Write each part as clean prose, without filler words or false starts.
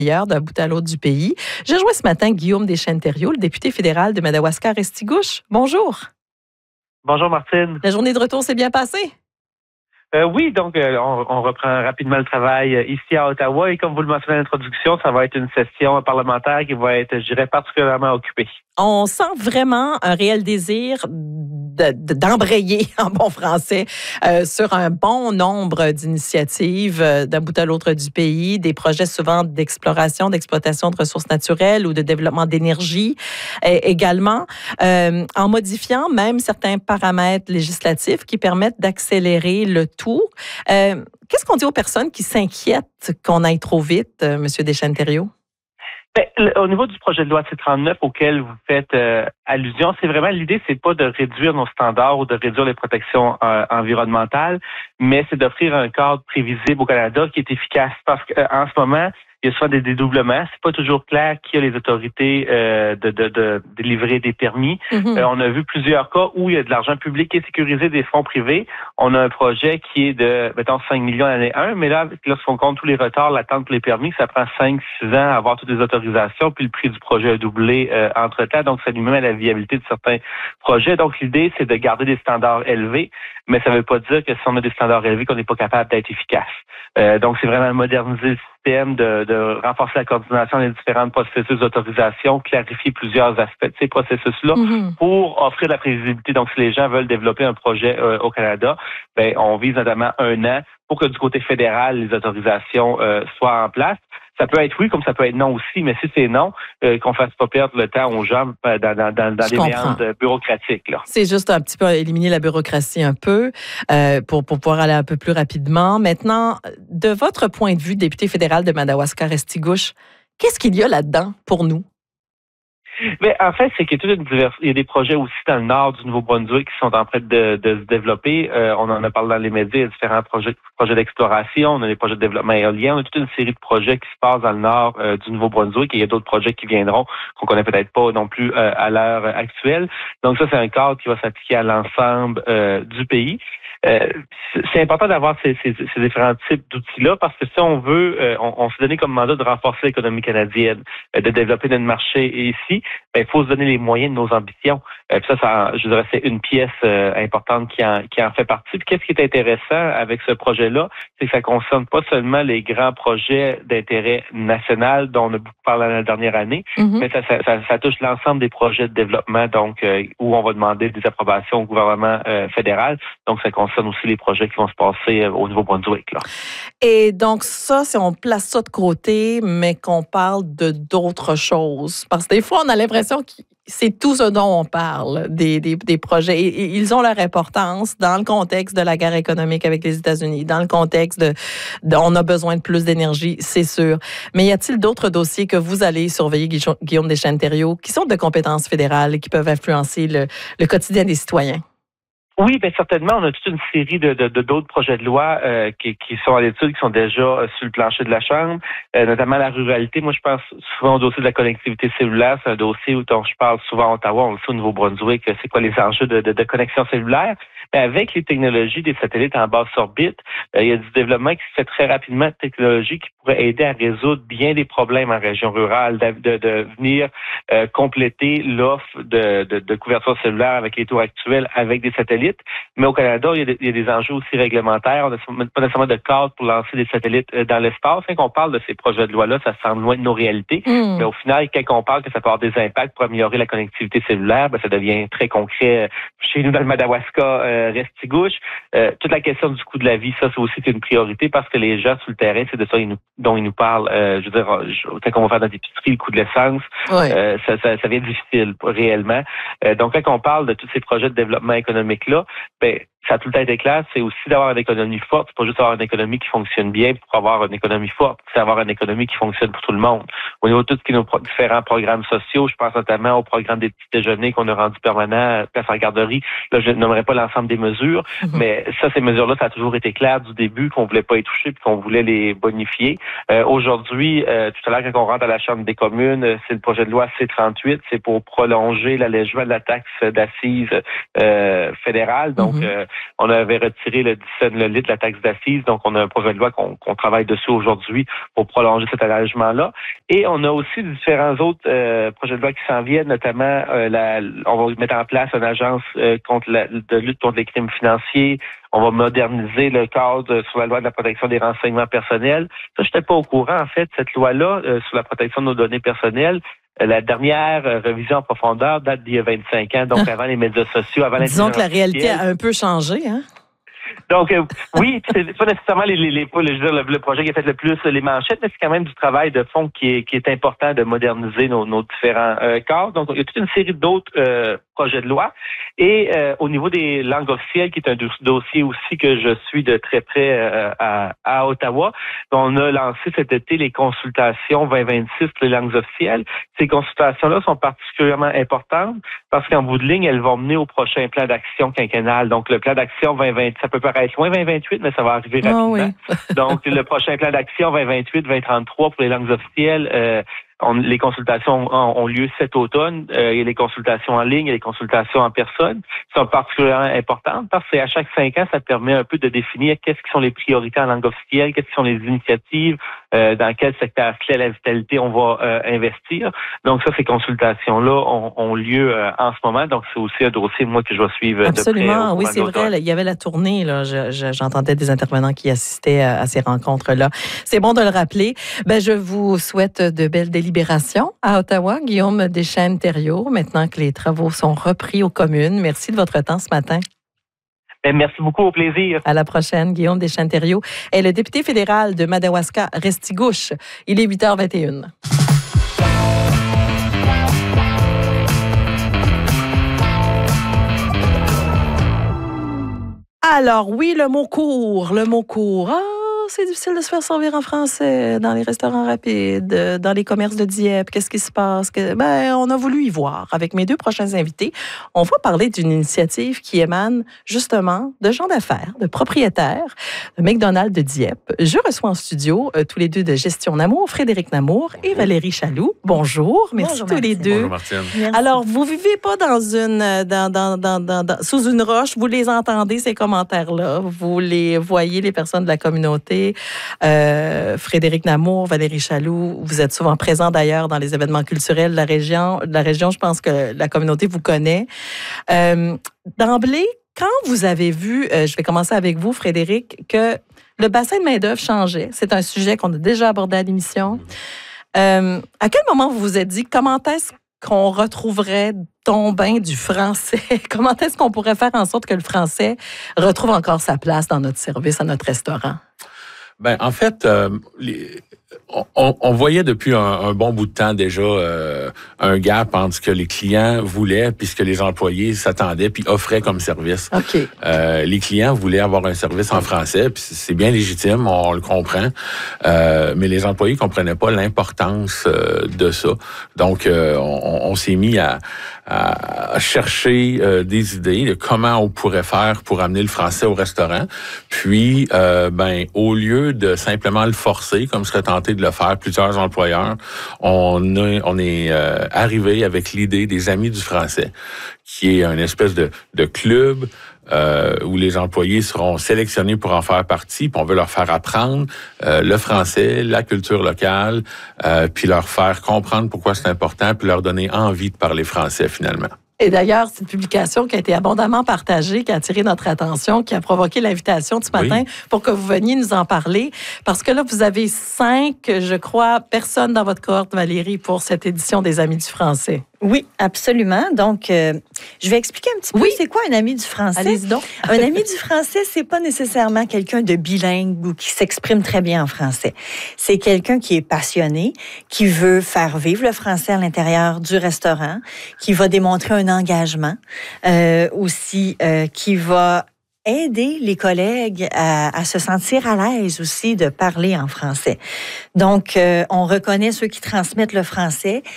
Ailleurs, d'un bout à l'autre du pays. J'ai rejoint ce matin Guillaume Deschênes-Thériault, le député fédéral de Madawaska-Restigouche. Bonjour. Bonjour Martine. La journée de retour s'est bien passée? Oui, donc on reprend rapidement le travail ici à Ottawa et comme vous le mentionnez en introduction, ça va être une session parlementaire qui va être, je dirais, particulièrement occupée. On sent vraiment un réel désir d'embrayer, en bon français, sur un bon nombre d'initiatives d'un bout à l'autre du pays, des projets souvent d'exploration, d'exploitation de ressources naturelles ou de développement d'énergie également, en modifiant même certains paramètres législatifs qui permettent d'accélérer le tout. Qu'est-ce qu'on dit aux personnes qui s'inquiètent qu'on aille trop vite, M. Deschênes-Thériault? Au niveau du projet de loi C-39 auquel vous faites allusion, c'est vraiment l'idée, c'est pas de réduire nos standards ou de réduire les protections environnementales, mais c'est d'offrir un cadre prévisible au Canada qui est efficace. Parce qu'en ce moment, il y a souvent des dédoublements. C'est pas toujours clair qui a les autorités de délivrer des permis. Mm-hmm. On a vu plusieurs cas où il y a de l'argent public qui est sécurisé des fonds privés. On a un projet qui est de, mettons, 5 millions l'année 1, mais là, lorsqu'on compte tous les retards, l'attente pour les permis, ça prend 5-6 ans à avoir toutes les autorisations, puis le prix du projet a doublé entre-temps. Donc, ça nuit même à la viabilité de certains projets. Donc, l'idée, c'est de garder des standards élevés, mais ça ne veut pas dire que si on a des standards élevés, qu'on n'est pas capable d'être efficace. Donc, c'est vraiment moderniser le système, de renforcer la coordination des différents processus d'autorisation, clarifier plusieurs aspects de ces processus-là pour offrir de la prévisibilité. Donc, si les gens veulent développer un projet au Canada, ben, on vise notamment 1 an pour que du côté fédéral, les autorisations soient en place. Ça peut être oui, comme ça peut être non aussi, mais si c'est non, qu'on fasse pas perdre le temps aux gens dans des méandres bureaucratiques. Là. C'est juste un petit peu éliminer la bureaucratie un peu pour pouvoir aller un peu plus rapidement. Maintenant, de votre point de vue, député fédéral de Madawaska-Restigouche, qu'est-ce qu'il y a là-dedans pour nous? Mais en fait, c'est qu'il y a toute une diversité. Il y a des projets aussi dans le nord du Nouveau-Brunswick qui sont en train de se développer. On en a parlé dans les médias. Il y a différents projets d'exploration. On a des projets de développement éolien. On a toute une série de projets qui se passent dans le nord du Nouveau-Brunswick. Et il y a d'autres projets qui viendront qu'on connaît peut-être pas non plus à l'heure actuelle. Donc ça, c'est un cadre qui va s'appliquer à l'ensemble du pays. C'est important d'avoir ces différents types d'outils-là parce que si on veut, on s'est donné comme mandat de renforcer l'économie canadienne, de développer notre marché ici, il faut se donner les moyens de nos ambitions. Puis ça, je dirais, c'est une pièce importante qui en fait partie. Puis qu'est-ce qui est intéressant avec ce projet-là, c'est que ça concerne pas seulement les grands projets d'intérêt national dont on a beaucoup parlé la dernière année, mais ça touche l'ensemble des projets de développement, donc où on va demander des approbations au gouvernement fédéral. Donc, ça concerne aussi les projets qui vont se passer au Nouveau-Brunswick. Là. Et donc ça, si on place ça de côté, mais qu'on parle de d'autres choses, parce que des fois, on a l'impression que c'est tout ce dont on parle, des projets. Et ils ont leur importance dans le contexte de la guerre économique avec les États-Unis, dans le contexte on a besoin de plus d'énergie, c'est sûr. Mais y a-t-il d'autres dossiers que vous allez surveiller, Guillaume Deschênes-Thériault, qui sont de compétences fédérales et qui peuvent influencer le quotidien des citoyens? Oui, bien certainement. On a toute une série d'autres projets de loi qui sont à l'étude, qui sont déjà sur le plancher de la Chambre, notamment la ruralité. Moi, je pense souvent au dossier de la connectivité cellulaire. C'est un dossier dont je parle souvent à Ottawa, on le sait au Nouveau-Brunswick, c'est quoi les enjeux de connexion cellulaire. Mais avec les technologies des satellites en basse orbite, il y a du développement qui se fait très rapidement de technologies qui pourraient aider à résoudre bien des problèmes en région rurale, de venir compléter l'offre de couverture cellulaire avec les tours actuels avec des satellites. Mais au Canada, il y a des enjeux aussi réglementaires. On n'a pas nécessairement de cadre pour lancer des satellites dans l'espace. Quand on parle de ces projets de loi-là, ça semble loin de nos réalités. Mais au final, quand on parle que ça peut avoir des impacts pour améliorer la connectivité cellulaire, ça devient très concret chez nous dans le Madawaska-Restigouche. Toute la question du coût de la vie, ça, c'est aussi une priorité parce que les gens sur le terrain, c'est de ça dont ils nous parlent. Je veux dire, quand on va faire dans l'épicerie, le coût de l'essence, ça devient difficile réellement. Donc, quand on parle de tous ces projets de développement économique-là, ça a tout le temps été clair, c'est aussi d'avoir une économie forte, c'est pas juste avoir une économie qui fonctionne bien pour avoir une économie forte, c'est avoir une économie qui fonctionne pour tout le monde. Au niveau de tout ce qui est nos différents programmes sociaux, je pense notamment au programme des petits déjeuners qu'on a rendu permanent place en garderie. Là, je ne nommerai pas l'ensemble des mesures, mais ces mesures-là, ça a toujours été clair du début qu'on voulait pas y toucher puis qu'on voulait les bonifier. Aujourd'hui, tout à l'heure, quand on rentre à la Chambre des communes, c'est le projet de loi C-38, c'est pour prolonger l'allègement de la taxe d'assises fédérale. Donc, on avait retiré le 10 cents le litre, la taxe d'assises. Donc, on a un projet de loi qu'on travaille dessus aujourd'hui pour prolonger cet allègement-là. Et on a aussi différents autres projets de loi qui s'en viennent, notamment on va mettre en place une agence de lutte contre les crimes financiers. On va moderniser le cadre sur la loi de la protection des renseignements personnels. Ça, je n'étais pas au courant, en fait, cette loi-là sur la protection de nos données personnelles. La dernière révision en profondeur date d'il y a 25 ans, donc avant les médias sociaux, avant l'intelligence Disons que la réalité a un peu changé, hein? Donc, oui, c'est pas nécessairement le projet qui a fait le plus les manchettes, mais c'est quand même du travail de fond qui est important de moderniser nos différents cadres. Donc, il y a toute une série d'autres projets de loi. Et au niveau des langues officielles, qui est un dossier aussi que je suis de très près à Ottawa, on a lancé cet été les consultations 2026 pour les langues officielles. Ces consultations-là sont particulièrement importantes parce qu'en bout de ligne, elles vont mener au prochain plan d'action quinquennal. Donc, le plan d'action 2020, ça peut paraître loin 2028, mais ça va arriver rapidement. Oh oui. Donc, le prochain plan d'action 2028-2033 pour les langues officielles, les consultations ont lieu cet automne. Il y a les consultations en ligne, il y a les consultations en personne, qui sont particulièrement importantes parce que à chaque 5 ans, ça permet un peu de définir qu'est-ce qui sont les priorités en langue officielle, qu'est-ce qui sont les initiatives, dans quel secteur clé à la vitalité on va investir. Donc ça, ces consultations-là ont lieu en ce moment. Donc c'est aussi un dossier, moi, que je vais suivre Absolument. de près. Oui, c'est vrai. Là, il y avait la tournée. Là. J'entendais des intervenants qui assistaient à ces rencontres-là. C'est bon de le rappeler. Je vous souhaite de belles délibérations à Ottawa. Guillaume Deschênes-Thériault, maintenant que les travaux sont repris aux communes. Merci de votre temps ce matin. Merci beaucoup, au plaisir. À la prochaine. Guillaume Deschênes-Thériault est le député fédéral de Madawaska-Restigouche. Il est 8h21. Alors, oui, le mot court. C'est difficile de se faire servir en français dans les restaurants rapides, dans les commerces de Dieppe. Qu'est-ce qui se passe? On a voulu y voir. Avec mes deux prochains invités, on va parler d'une initiative qui émane justement de gens d'affaires, de propriétaires de McDonald's de Dieppe. Je reçois en studio tous les deux de Gestion Namour, Frédéric Namour et Valérie Chaloux. Bonjour. Merci tous les deux. Bonjour, Martine. Merci. Alors, vous vivez pas sous une roche. Vous les entendez, ces commentaires-là. Vous les voyez, les personnes de la communauté. Frédéric Namour, Valérie Chaloux, vous êtes souvent présents d'ailleurs dans les événements culturels de la région. Je pense que la communauté vous connaît. D'emblée, quand vous avez vu, je vais commencer avec vous, Frédéric, que le bassin de main-d'œuvre changeait, c'est un sujet qu'on a déjà abordé à l'émission. À quel moment vous vous êtes dit, comment est-ce qu'on retrouverait ton bain du français? Comment est-ce qu'on pourrait faire en sorte que le français retrouve encore sa place dans notre service, à notre restaurant? En fait, on voyait depuis un bon bout de temps déjà un gap entre ce que les clients voulaient puis ce que les employés s'attendaient puis offraient comme service. Okay. Les clients voulaient avoir un service en français, puis c'est bien légitime, on le comprend, mais les employés comprenaient pas l'importance de ça. Donc, on s'est mis à chercher des idées de comment on pourrait faire pour amener le français au restaurant. Puis, au lieu de simplement le forcer, comme serait tenté de le faire plusieurs employeurs, on est arrivé avec l'idée des Amis du français, qui est une espèce de club où les employés seront sélectionnés pour en faire partie, puis on veut leur faire apprendre le français, la culture locale, puis leur faire comprendre pourquoi c'est important, puis leur donner envie de parler français finalement. Et d'ailleurs, c'est une publication qui a été abondamment partagée, qui a attiré notre attention, qui a provoqué l'invitation de ce matin pour que vous veniez nous en parler. Parce que là, vous avez 5, je crois, personnes dans votre cohorte, Valérie, pour cette édition des Amis du français. Oui, absolument. Donc, je vais expliquer un petit peu c'est quoi un ami du français. Allez-y donc. Un ami du français, c'est pas nécessairement quelqu'un de bilingue ou qui s'exprime très bien en français. C'est quelqu'un qui est passionné, qui veut faire vivre le français à l'intérieur du restaurant, qui va démontrer un engagement, aussi qui va aider les collègues à se sentir à l'aise aussi de parler en français. Donc, on reconnaît ceux qui transmettent le français.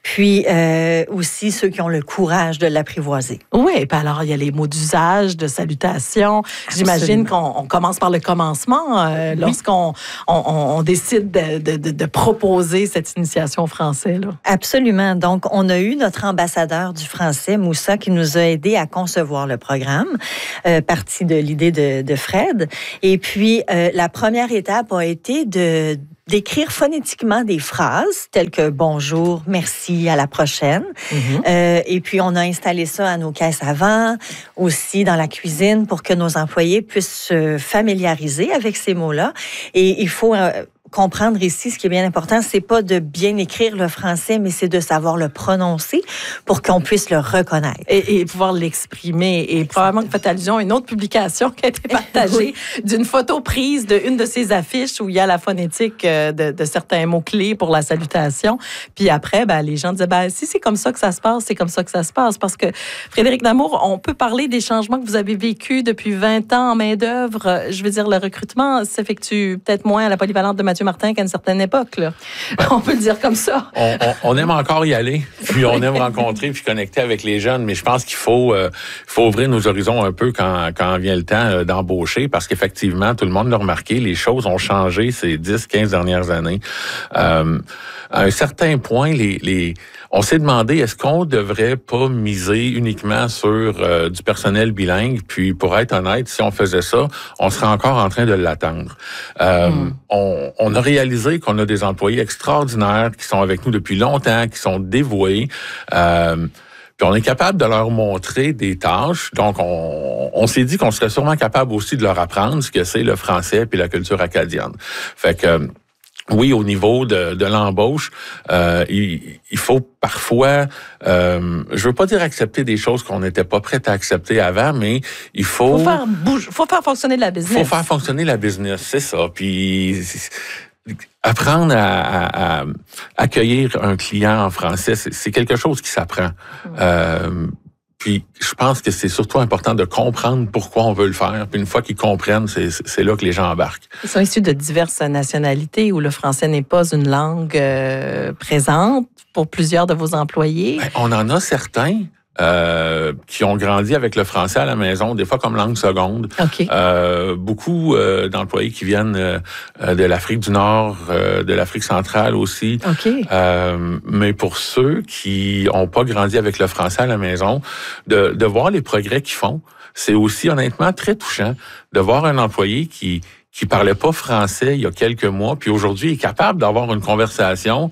puis aussi ceux qui ont le courage de l'apprivoiser. Oui, puis alors il y a les mots d'usage, de salutation. J'imagine qu'on commence par le commencement lorsqu'on on décide de proposer cette initiation au français. Là. Absolument. Donc, on a eu notre ambassadeur du français, Moussa, qui nous a aidé à concevoir le programme, parti de l'idée de Fred. Et puis, la première étape a été d'écrire phonétiquement des phrases telles que bonjour, merci, à la prochaine. Et puis, on a installé ça à nos caisses avant, aussi dans la cuisine pour que nos employés puissent se familiariser avec ces mots-là. Et il faut comprendre ici, ce qui est bien important, c'est pas de bien écrire le français, mais c'est de savoir le prononcer pour qu'on puisse le reconnaître. Et pouvoir l'exprimer. Et probablement que faites allusion à une autre publication qui a été partagée d'une photo prise d'une de ces affiches où il y a la phonétique de certains mots-clés pour la salutation. Puis après, les gens disaient, si c'est comme ça que ça se passe, c'est comme ça que ça se passe. Parce que, Frédéric Damour, on peut parler des changements que vous avez vécus depuis 20 ans en main-d'œuvre. Je veux dire, le recrutement s'effectue peut-être moins à la polyvalente de Mathieu Martin qu'à une certaine époque. Là. On peut le dire comme ça. On aime encore y aller, puis on aime rencontrer puis connecter avec les jeunes, mais je pense qu'il faut ouvrir nos horizons un peu quand vient le temps d'embaucher, parce qu'effectivement, tout le monde l'a remarqué, les choses ont changé ces 10-15 dernières années. À un certain point, on s'est demandé, est-ce qu'on devrait pas miser uniquement sur du personnel bilingue? Puis, pour être honnête, si on faisait ça, on serait encore en train de l'attendre. On a réalisé qu'on a des employés extraordinaires qui sont avec nous depuis longtemps, qui sont dévoués. Puis on est capable de leur montrer des tâches. Donc, on s'est dit qu'on serait sûrement capable aussi de leur apprendre ce que c'est le français puis la culture acadienne. Fait que oui, au niveau de l'embauche, il faut parfois, je veux pas dire accepter des choses qu'on n'était pas prêt à accepter avant, mais il faut faire fonctionner la business. Faut faire fonctionner la business, c'est ça. Puis apprendre à accueillir un client en français, c'est quelque chose qui s'apprend. Puis je pense que c'est surtout important de comprendre pourquoi on veut le faire. Puis une fois qu'ils comprennent, c'est là que les gens embarquent. Ils sont issus de diverses nationalités où le français n'est pas une langue présente pour plusieurs de vos employés. On en a certains qui ont grandi avec le français à la maison, des fois comme langue seconde. Okay. Beaucoup d'employés qui viennent de l'Afrique du Nord, de l'Afrique centrale aussi. Okay. Mais pour ceux qui n'ont pas grandi avec le français à la maison, de voir les progrès qu'ils font, c'est aussi honnêtement très touchant de voir un employé qui parlait pas français il y a quelques mois, puis aujourd'hui est capable d'avoir une conversation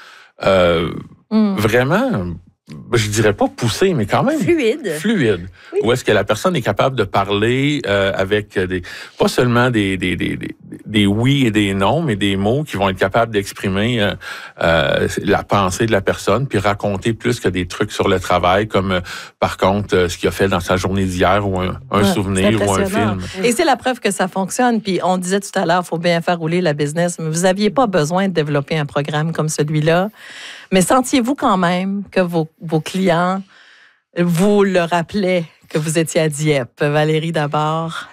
vraiment, je dirais pas poussée, mais quand même fluide. Oui. Où est-ce que la personne est capable de parler avec pas seulement des oui et des non, mais des mots qui vont être capables d'exprimer la pensée de la personne, puis raconter plus que des trucs sur le travail, comme par contre ce qu'il a fait dans sa journée d'hier ou un souvenir ou un film. Et c'est la preuve que ça fonctionne. Puis on disait tout à l'heure, il faut bien faire rouler la business, mais vous n'aviez pas besoin de développer un programme comme celui-là. Mais sentiez-vous quand même que vos clients vous le rappelaient que vous étiez à Dieppe? Valérie, d'abord.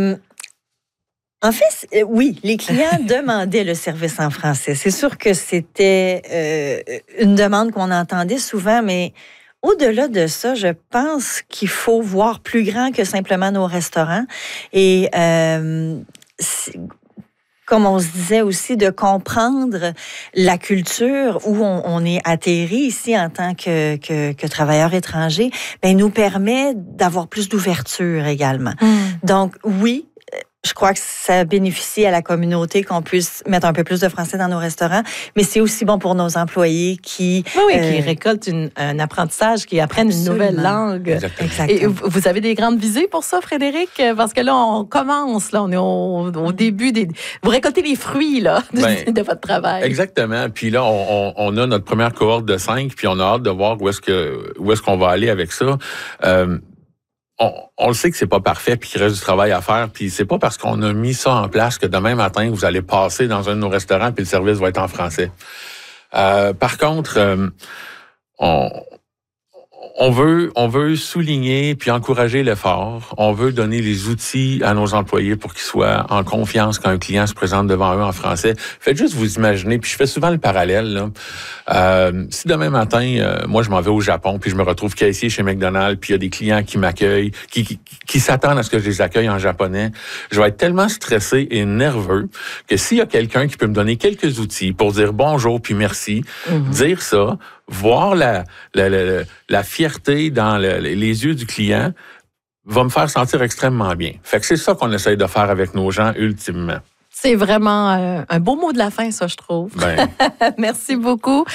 En fait, oui, les clients demandaient le service en français. C'est sûr que c'était une demande qu'on entendait souvent, mais au-delà de ça, je pense qu'il faut voir plus grand que simplement nos restaurants. Et comme on se disait aussi, de comprendre la culture où on est atterri ici en tant que travailleur étranger, nous permet d'avoir plus d'ouverture également. Donc, oui, je crois que ça bénéficie à la communauté qu'on puisse mettre un peu plus de français dans nos restaurants, mais c'est aussi bon pour nos employés qui récoltent un apprentissage, qui apprennent une nouvelle langue. Exactement. Et vous avez des grandes visées pour ça, Frédéric? Parce que là, on commence, là, on est au début vous récoltez les fruits là, de votre travail. Exactement. Puis là, on a notre première cohorte de 5, puis on a hâte de voir où est-ce qu'on va aller avec ça. On le sait que c'est pas parfait puis qu'il reste du travail à faire, puis c'est pas parce qu'on a mis ça en place que demain matin vous allez passer dans un de nos restaurants puis le service va être en français. Par contre, on On veut souligner puis encourager l'effort. On veut donner les outils à nos employés pour qu'ils soient en confiance quand un client se présente devant eux en français. Faites juste vous imaginer, puis je fais souvent le parallèle, là. Si demain matin, moi je m'en vais au Japon, puis je me retrouve caissier chez McDonald's, puis il y a des clients qui m'accueillent, qui s'attendent à ce que je les accueille en japonais, je vais être tellement stressé et nerveux que s'il y a quelqu'un qui peut me donner quelques outils pour dire bonjour puis merci, dire ça, voir la fierté dans les yeux du client va me faire sentir extrêmement bien. Fait que c'est ça qu'on essaye de faire avec nos gens ultimement. C'est vraiment un beau mot de la fin, ça, je trouve. Ben. Merci beaucoup.